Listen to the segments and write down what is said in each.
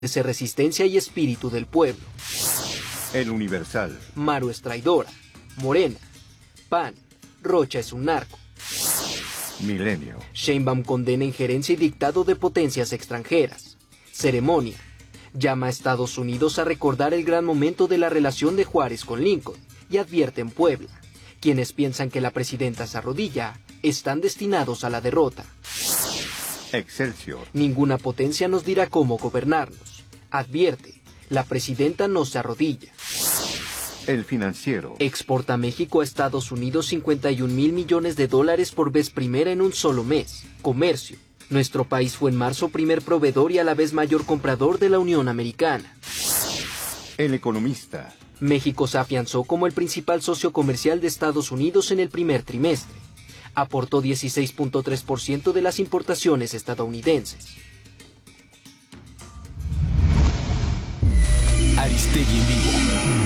Ese resistencia y espíritu del pueblo. El Universal. Maru es traidora. Morena. PAN. Rocha es un narco. Milenio. Sheinbaum condena injerencia y dictado de potencias extranjeras. Ceremonia. Llama a Estados Unidos a recordar el gran momento de la relación de Juárez con Lincoln y advierte en Puebla: quienes piensan que la presidenta se arrodilla están destinados a la derrota. Excelsior. Ninguna potencia nos dirá cómo gobernarnos. Advierte: la presidenta no se arrodilla. El Financiero. Exporta México a Estados Unidos 51,000 millones de dólares por vez primera en un solo mes. Comercio. Nuestro país fue en marzo primer proveedor y a la vez mayor comprador de la Unión Americana. El Economista. México se afianzó como el principal socio comercial de Estados Unidos en el primer trimestre. Aportó 16.3% de las importaciones estadounidenses. Aristegui en vivo.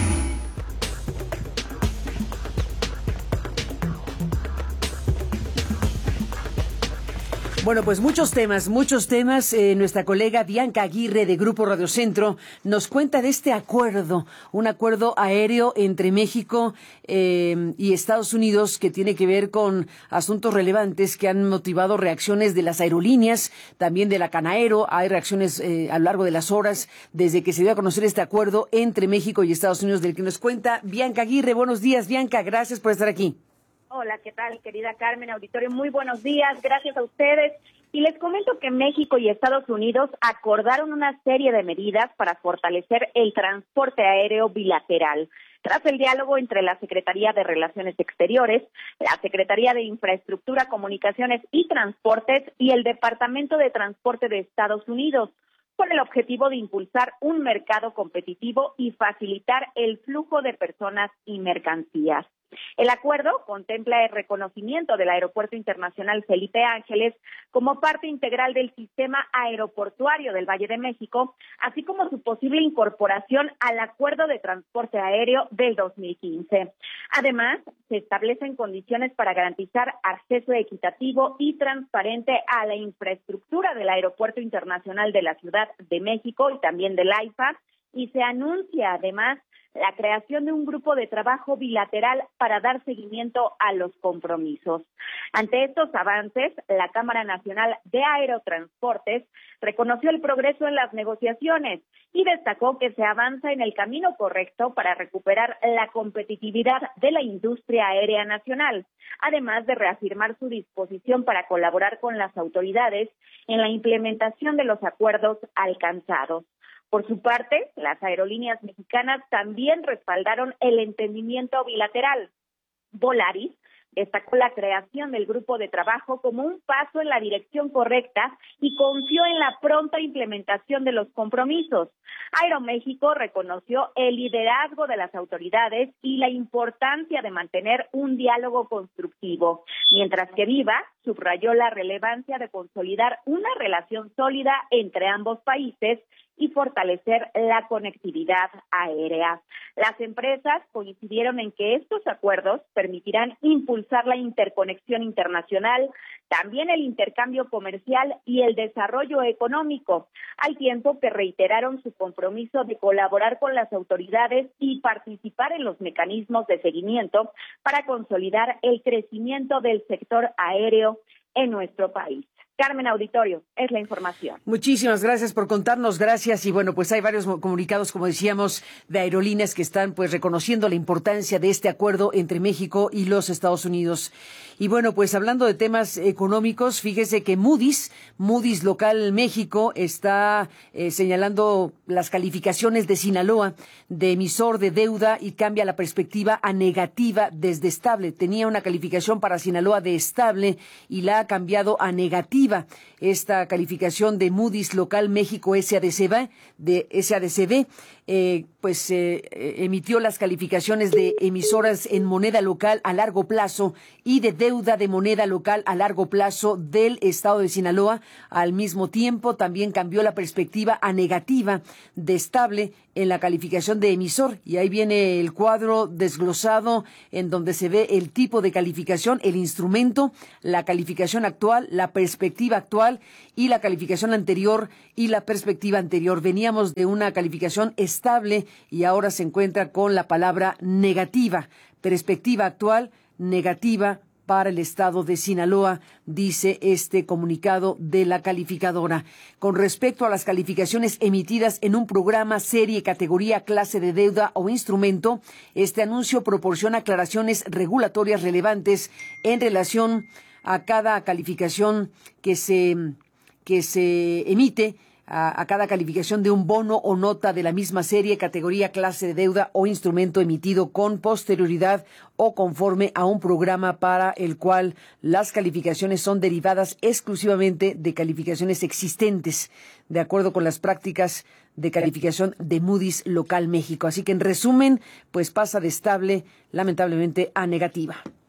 Bueno, pues muchos temas. Nuestra colega Bianca Aguirre de Grupo Radio Centro nos cuenta de este acuerdo, un acuerdo aéreo entre México y Estados Unidos que tiene que ver con asuntos relevantes que han motivado reacciones de las aerolíneas, también de la Canaero. Hay reacciones a lo largo de las horas desde que se dio a conocer este acuerdo entre México y Estados Unidos, del que nos cuenta Bianca Aguirre. Buenos días, Bianca. Gracias por estar aquí. Hola, ¿qué tal, querida Carmen, auditorio? Muy buenos días, gracias a ustedes. Y les comento que México y Estados Unidos acordaron una serie de medidas para fortalecer el transporte aéreo bilateral. Tras el diálogo entre la Secretaría de Relaciones Exteriores, la Secretaría de Infraestructura, Comunicaciones y Transportes y el Departamento de Transporte de Estados Unidos, con el objetivo de impulsar un mercado competitivo y facilitar el flujo de personas y mercancías. El acuerdo contempla el reconocimiento del Aeropuerto Internacional Felipe Ángeles como parte integral del sistema aeroportuario del Valle de México, así como su posible incorporación al Acuerdo de Transporte Aéreo del 2015. Además, se establecen condiciones para garantizar acceso equitativo y transparente a la infraestructura del Aeropuerto Internacional de la Ciudad de México y también del AIFA, y se anuncia además la creación de un grupo de trabajo bilateral para dar seguimiento a los compromisos. Ante estos avances, la Cámara Nacional de Aerotransportes reconoció el progreso en las negociaciones y destacó que se avanza en el camino correcto para recuperar la competitividad de la industria aérea nacional, además de reafirmar su disposición para colaborar con las autoridades en la implementación de los acuerdos alcanzados. Por su parte, las aerolíneas mexicanas también respaldaron el entendimiento bilateral. Volaris destacó la creación del grupo de trabajo como un paso en la dirección correcta y confió en la pronta implementación de los compromisos. Aeroméxico reconoció el liderazgo de las autoridades y la importancia de mantener un diálogo constructivo, mientras que Viva subrayó la relevancia de consolidar una relación sólida entre ambos países y fortalecer la conectividad aérea. Las empresas coincidieron en que estos acuerdos permitirán impulsar la interconexión internacional, también el intercambio comercial y el desarrollo económico, al tiempo que reiteraron su compromiso de colaborar con las autoridades y participar en los mecanismos de seguimiento para consolidar el crecimiento del sector aéreo en nuestro país. Carmen, auditorio, es la información. Muchísimas gracias por contarnos, gracias. Y bueno, pues hay varios comunicados, como decíamos, de aerolíneas que están pues reconociendo la importancia de este acuerdo entre México y los Estados Unidos. Y bueno, pues hablando de temas económicos, fíjese que Moody's Local México está señalando las calificaciones de Sinaloa de emisor de deuda y cambia la perspectiva a negativa desde estable. Tenía una calificación para Sinaloa de estable y la ha cambiado a negativa. Esta calificación de Moody's Local México SADCB, pues emitió las calificaciones de emisoras en moneda local a largo plazo y de deuda de moneda local a largo plazo del estado de Sinaloa. Al mismo tiempo, también cambió la perspectiva a negativa de estable en la calificación de emisor. Y ahí viene el cuadro desglosado en donde se ve el tipo de calificación, el instrumento, la calificación actual, la perspectiva actual y la calificación anterior y la perspectiva anterior. Veníamos de una calificación estable y ahora se encuentra con la palabra negativa. Perspectiva actual, negativa para el estado de Sinaloa, dice este comunicado de la calificadora. Con respecto a las calificaciones emitidas en un programa, serie, categoría, clase de deuda o instrumento, este anuncio proporciona aclaraciones regulatorias relevantes en relación a cada calificación que se emite, a cada calificación de un bono o nota de la misma serie, categoría, clase de deuda o instrumento emitido con posterioridad o conforme a un programa para el cual las calificaciones son derivadas exclusivamente de calificaciones existentes, de acuerdo con las prácticas de calificación de Moody's Local México. Así que en resumen, pues pasa de estable, lamentablemente, a negativa.